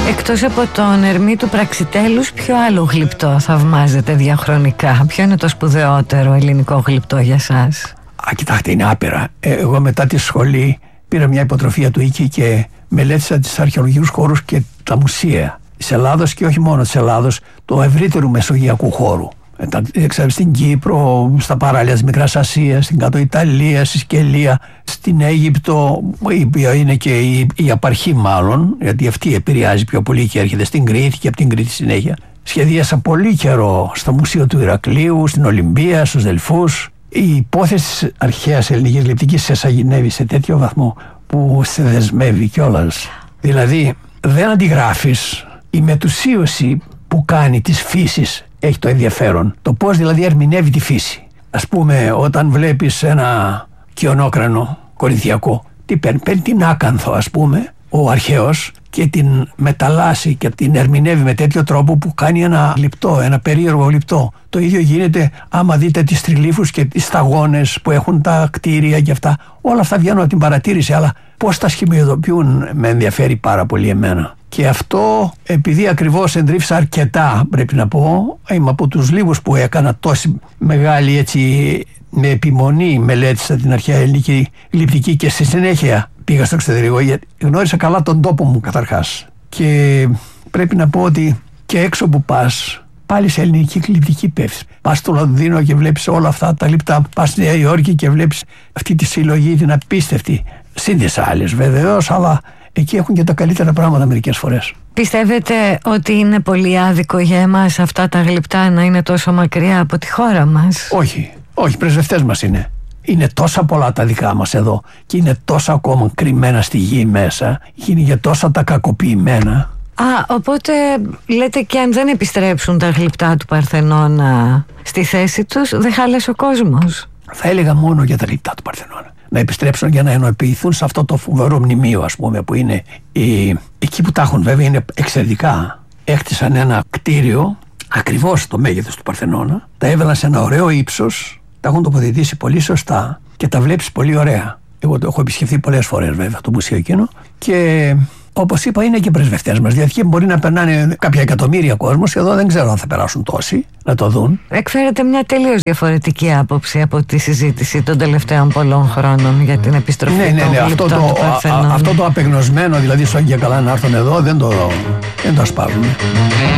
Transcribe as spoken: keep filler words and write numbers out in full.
Εκτός από τον Ερμή του Πραξιτέλους, ποιο άλλο γλυπτό θαυμάζετε διαχρονικά? Ποιο είναι το σπουδαιότερο ελληνικό γλυπτό για σας? Α, κοιτάξτε, είναι άπειρα. Ε, εγώ μετά τη σχολή πήρα μια υποτροφία του Ίκη και μελέτησα τις αρχαιολογικούς χώρους και τα μουσεία της Ελλάδος και όχι μόνο της Ελλάδος, του ευρύτερου μεσογειακού χώρου. Έξερα στην Κύπρο, στα παράλια της Μικράς Ασίας, στην Κάτω Ιταλία, στη Σκελία, στην Αίγυπτο, η οποία είναι και η, η απαρχή μάλλον, γιατί αυτή επηρεάζει πιο πολύ και έρχεται στην Κρήτη και από την Κρήτη συνέχεια. Σχεδίασα πολύ καιρό στο Μουσείο του Ηρακλείου, στην Ολυμπία, στους Δελφούς. Η υπόθεση της αρχαίας ελληνικής γλυπτικής σε σαγηνεύει σε τέτοιο βαθμό που σε δεσμεύει κιόλας. Δηλαδή δεν αντιγράφεις, η μετουσίωση που κάνει της φύσης έχει το ενδιαφέρον. Το πώς δηλαδή ερμηνεύει τη φύση. Ας πούμε, όταν βλέπεις ένα κιονόκρανο κορινθιακό, τι παίρνει, παίρνει την άκανθο, ας πούμε, ο αρχαίος, και την μεταλλάσσει και την ερμηνεύει με τέτοιο τρόπο που κάνει ένα γλυπτό, ένα περίεργο γλυπτό. Το ίδιο γίνεται άμα δείτε τις τριλήφους και τις σταγόνες που έχουν τα κτίρια και αυτά. Όλα αυτά βγαίνουν από την παρατήρηση, αλλά πώς τα σχημιοδοποιούν με ενδιαφέρει πάρα πολύ εμένα. Και αυτό, επειδή ακριβώς εντρίφησα αρκετά, πρέπει να πω, είμαι από τους λίγους που έκανα τόση μεγάλη, έτσι, με επιμονή μελέτησα την αρχαία ελληνική γλυπτική και στη συνέχεια πήγα στο εξωτερικό, γιατί γνώρισα καλά τον τόπο μου καταρχάς. Και πρέπει να πω ότι και έξω που πας, πάλι σε ελληνική γλυπτική πέφτεις. Πας στο Λονδίνο και βλέπεις όλα αυτά τα γλυπτά, πας στη Νέα Υόρκη και βλέπεις αυτή τη συλλογή, την απίστευτη. Συν τις άλλες βεβαίως, αλλά εκεί έχουν και τα καλύτερα πράγματα μερικές φορές. Πιστεύετε ότι είναι πολύ άδικο για εμάς αυτά τα γλυπτά να είναι τόσο μακριά από τη χώρα μας? Όχι, όχι, πρεσβευτές μας είναι. Είναι τόσα πολλά τα δικά μας εδώ και είναι τόσα ακόμα κρυμμένα στη γη μέσα, είναι για τόσα τα κακοποιημένα. Α, οπότε λέτε και αν δεν επιστρέψουν τα γλυπτά του Παρθενώνα στη θέση τους, δεν χάλασε ο κόσμος? Θα έλεγα μόνο για τα γλυπτά του Παρθενώνα. Να επιστρέψουν για να ενοποιηθούν σε αυτό το φοβερό μνημείο, ας πούμε, που είναι η... εκεί που τα έχουν, βέβαια είναι εξαιρετικά. Έχτισαν ένα κτίριο ακριβώς το μέγεθος του Παρθενώνα, τα έβαλαν σε ένα ωραίο ύψος, τα έχουν τοποθετήσει πολύ σωστά και τα βλέπεις πολύ ωραία. Εγώ το έχω επισκεφθεί πολλές φορές βέβαια το μουσείο εκείνο και όπως είπα είναι και πρεσβευτές μας, γιατί μπορεί να περνάνε κάποια εκατομμύρια κόσμος, εδώ δεν ξέρω αν θα περάσουν τόσοι να το δουν. Εκφέρεται μια τελείως διαφορετική άποψη από τη συζήτηση των τελευταίων πολλών χρόνων για την επιστροφή ναι, ναι, ναι, των αυτό γλυπτών το, του Παρθενώνα. Αυτό το απεγνωσμένο, δηλαδή σαν και καλά να έρθουν εδώ, δεν το, δεν το ασπάζουν.